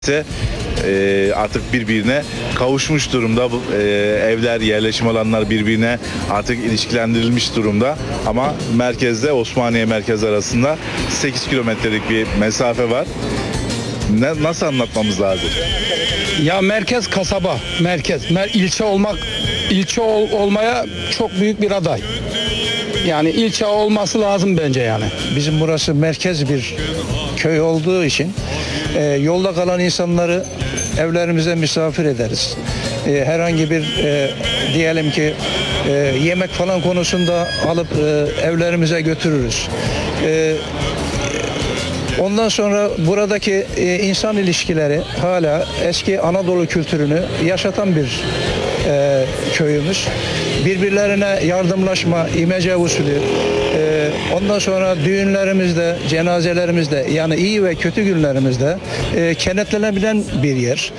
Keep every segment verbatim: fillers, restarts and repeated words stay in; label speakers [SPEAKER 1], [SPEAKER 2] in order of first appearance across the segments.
[SPEAKER 1] ise e, artık birbirine kavuşmuş durumda. Bu, e, evler, yerleşim alanlar birbirine artık ilişkilendirilmiş durumda. Ama merkezde, Osmaniye merkez arasında sekiz kilometrelik bir mesafe var. Ne, nasıl anlatmamız lazım?
[SPEAKER 2] Ya merkez kasaba, merkez, mer ilçe olmak, ilçe ol, olmaya çok büyük bir aday. Yani ilçe olması lazım bence yani.
[SPEAKER 3] Bizim burası merkez bir köy olduğu için e, yolda kalan insanları evlerimize misafir ederiz. E, herhangi bir e, diyelim ki e, yemek falan konusunda alıp e, evlerimize götürürüz. E, Ondan sonra buradaki e, insan ilişkileri hala eski Anadolu kültürünü yaşatan bir e, köyümüz. Birbirlerine yardımlaşma, imece usulü, e, ondan sonra düğünlerimizde, cenazelerimizde, yani iyi ve kötü günlerimizde e, kenetlenebilen bir yer.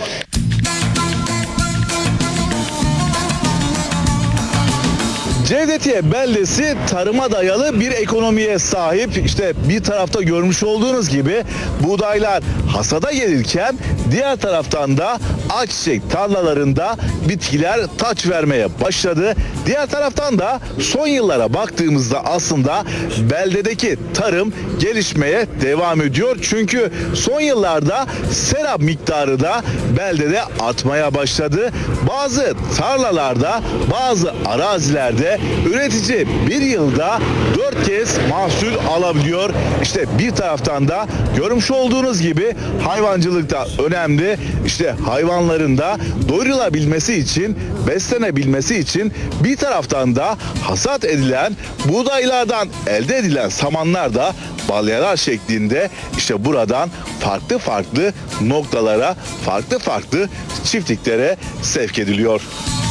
[SPEAKER 1] Cevdetiye beldesi tarıma dayalı bir ekonomiye sahip. İşte bir tarafta görmüş olduğunuz gibi buğdaylar hasada gelirken diğer taraftan da ayçiçek tarlalarında bitkiler taç vermeye başladı. Diğer taraftan da son yıllara baktığımızda aslında beldedeki tarım gelişmeye devam ediyor. Çünkü son yıllarda sera miktarı da beldede artmaya başladı. Bazı tarlalarda, bazı arazilerde üretici bir yılda dört kez mahsul alabiliyor. İşte bir taraftan da görmüş olduğunuz gibi hayvancılık da önemli. İşte hayvanların da doyurulabilmesi için, beslenebilmesi için bir taraftan da hasat edilen buğdaylardan elde edilen samanlar da balyalar şeklinde işte buradan farklı farklı noktalara, farklı farklı çiftliklere sevk ediliyor.